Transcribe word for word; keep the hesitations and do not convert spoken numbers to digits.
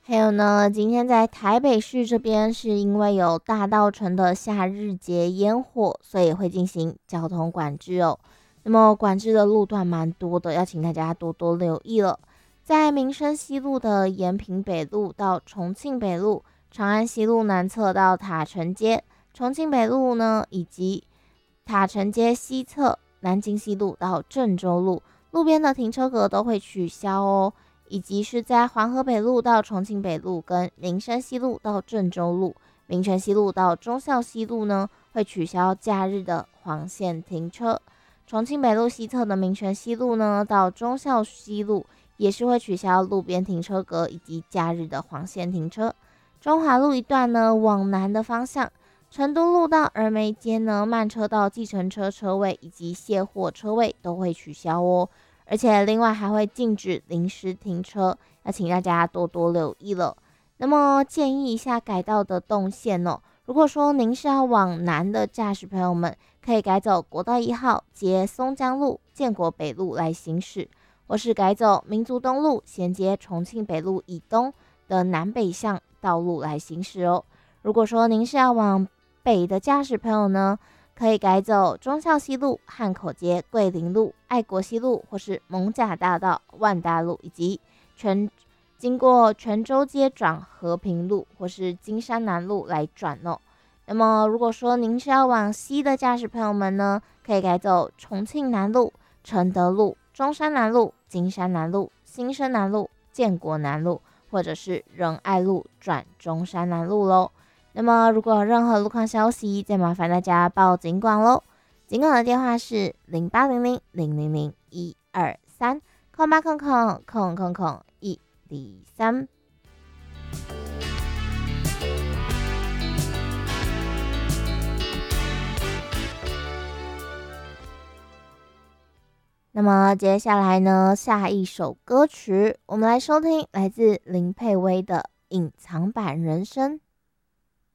还有呢，今天在台北市这边是因为有大稻埕的夏日节烟火，所以会进行交通管制哦。那么管制的路段蛮多的，要请大家多多留意了。在民生西路的延平北路到重庆北路，长安西路南侧到塔城街，重庆北路呢以及塔城街西侧南京西路到郑州路，路边的停车格都会取消哦。以及是在黄河北路到重庆北路跟民生西路到郑州路、民权西路到忠孝西路呢，会取消假日的黄线停车。重庆北路西侧的民权西路呢到忠孝西路也是会取消路边停车格以及假日的黄线停车。中华路一段呢往南的方向，成都路到峨眉街呢慢车道计程车车位以及卸货车位都会取消哦。而且另外还会禁止临时停车，要请大家多多留意了。那么建议一下改道的动线哦。如果说您是要往南的驾驶朋友们，可以改走国道一号接松江路、建国北路来行驶，或是改走民族东路衔接重庆北路以东的南北向道路来行驶哦。如果说您是要往北的驾驶朋友呢，可以改走忠孝西路、汉口街、桂林路、爱国西路，或是蒙甲大道、万大路，以及全经过泉州街转和平路，或是金山南路来转哦。那么如果说您是要往西的驾驶朋友们呢，可以改走重庆南路、承德路、中山南路、金山南路、新生南路、建国南路，或者是仁爱路转中山南路喽。那么如果有任何路况消息，再麻烦大家报警管喽。警管的电话是零八零零零零零一二三空八空空空空空一零三。那么接下来呢，下一首歌曲我们来收听来自林佩薇的《隐藏版人生》。